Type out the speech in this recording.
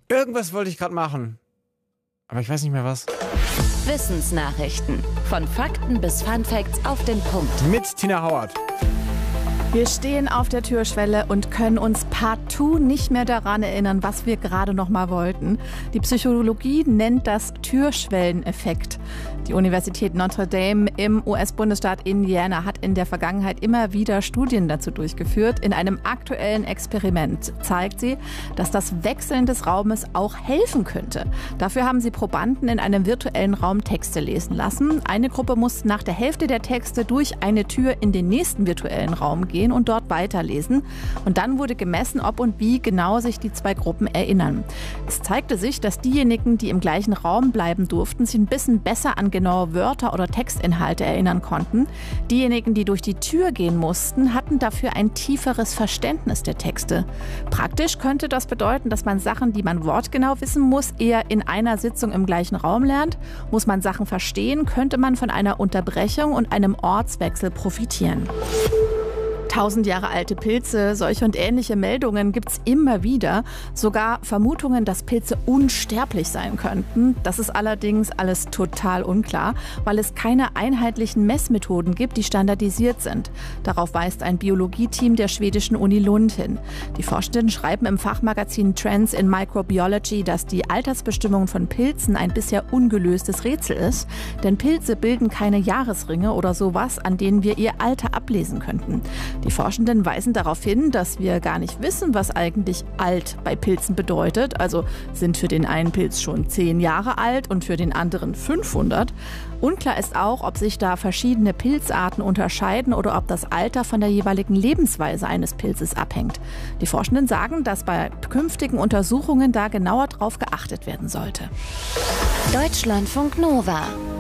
Irgendwas wollte ich gerade machen. Aber ich weiß nicht mehr was. Wissensnachrichten. Von Fakten bis Funfacts auf den Punkt. Mit Tina Hauert. Wir stehen auf der Türschwelle und können uns partout nicht mehr daran erinnern, was wir gerade noch mal wollten. Die Psychologie nennt das Türschwelleneffekt. Die Universität Notre Dame im US-Bundesstaat Indiana hat in der Vergangenheit immer wieder Studien dazu durchgeführt. In einem aktuellen Experiment zeigt sie, dass das Wechseln des Raumes auch helfen könnte. Dafür haben sie Probanden in einem virtuellen Raum Texte lesen lassen. Eine Gruppe muss nach der Hälfte der Texte durch eine Tür in den nächsten virtuellen Raum gehen und dort weiterlesen. Und dann wurde gemessen, ob und wie genau sich die zwei Gruppen erinnern. Es zeigte sich, dass diejenigen, die im gleichen Raum bleiben durften, sich ein bisschen besser an genaue Wörter oder Textinhalte erinnern konnten. Diejenigen, die durch die Tür gehen mussten, hatten dafür ein tieferes Verständnis der Texte. Praktisch könnte das bedeuten, dass man Sachen, die man wortgenau wissen muss, eher in einer Sitzung im gleichen Raum lernt. Muss man Sachen verstehen, könnte man von einer Unterbrechung und einem Ortswechsel profitieren. 1000 Jahre alte Pilze, solche und ähnliche Meldungen gibt es immer wieder. Sogar Vermutungen, dass Pilze unsterblich sein könnten. Das ist allerdings alles total unklar, weil es keine einheitlichen Messmethoden gibt, die standardisiert sind. Darauf weist ein Biologieteam der schwedischen Uni Lund hin. Die Forschenden schreiben im Fachmagazin Trends in Microbiology, dass die Altersbestimmung von Pilzen ein bisher ungelöstes Rätsel ist. Denn Pilze bilden keine Jahresringe oder sowas, an denen wir ihr Alter ablesen könnten. Die Forschenden weisen darauf hin, dass wir gar nicht wissen, was eigentlich alt bei Pilzen bedeutet. Also sind für den einen Pilz schon 10 Jahre alt und für den anderen 500. Unklar ist auch, ob sich da verschiedene Pilzarten unterscheiden oder ob das Alter von der jeweiligen Lebensweise eines Pilzes abhängt. Die Forschenden sagen, dass bei künftigen Untersuchungen da genauer drauf geachtet werden sollte. Deutschlandfunk Nova